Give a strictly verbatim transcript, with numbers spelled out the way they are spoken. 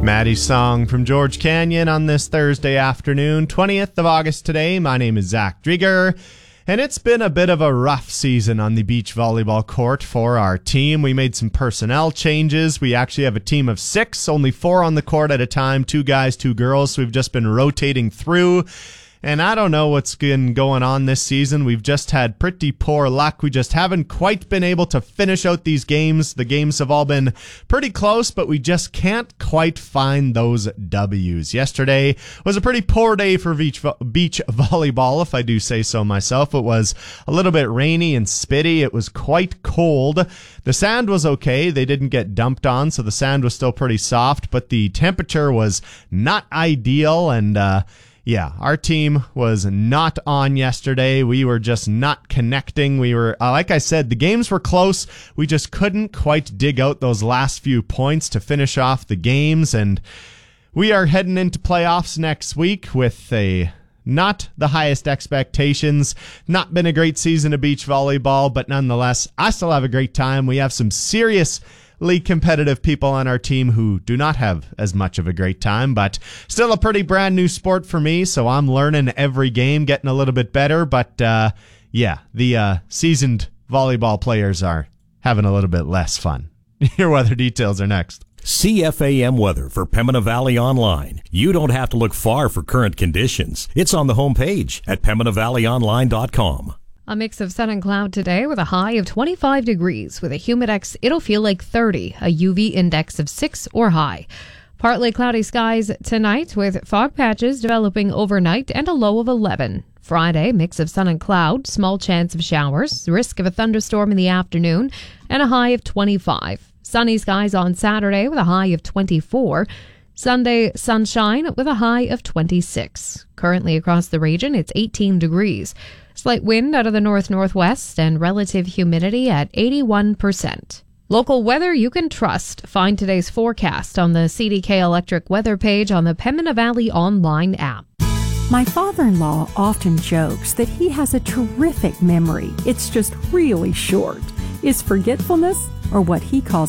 Maddie's song from George Canyon on this Thursday afternoon, twentieth of August today. My name is Zach Drieger, and it's been a bit of a rough season on the beach volleyball court for our team. We made some personnel changes. We actually have a team of six, only four on the court at a time, two guys, two girls, so we've just been rotating through. And I don't know what's been going on this season. We've just had pretty poor luck. We just haven't quite been able to finish out these games. The games have all been pretty close, but we just can't quite find those W's. Yesterday was a pretty poor day for beach, vo- beach volleyball, if I do say so myself. It was a little bit rainy and spitty. It was quite cold. The sand was okay. They didn't get dumped on, so the sand was still pretty soft, but the temperature was not ideal, and uh Yeah, our team was not on yesterday. We were just not connecting. We were, uh, like I said, the games were close. We just couldn't quite dig out those last few points to finish off the games. And we are heading into playoffs next week with a not the highest expectations. Not been a great season of beach volleyball, but nonetheless, I still have a great time. We have some serious competitive people on our team who do not have as much of a great time, but still a pretty brand new sport for me, so I'm learning every game, getting a little bit better, but uh, yeah, the uh, seasoned volleyball players are having a little bit less fun. Your weather details are next. C F A M weather for Pembina Valley Online. You don't have to look far for current conditions. It's on the homepage at pembina valley online dot com. A mix of sun and cloud today with a high of twenty-five degrees. With a humidex, it'll feel like thirty, a U V index of six or high. Partly cloudy skies tonight with fog patches developing overnight and a low of eleven. Friday, mix of sun and cloud, small chance of showers, risk of a thunderstorm in the afternoon, and a high of twenty-five. Sunny skies on Saturday with a high of twenty-four. Sunday, sunshine with a high of twenty-six. Currently across the region, it's eighteen degrees. Slight wind out of the north-northwest and relative humidity at eighty-one percent. Local weather you can trust. Find today's forecast on the C D K Electric weather page on the Pembina Valley online app. My father-in-law often jokes that he has a terrific memory. It's just really short. Is forgetfulness, or what he calls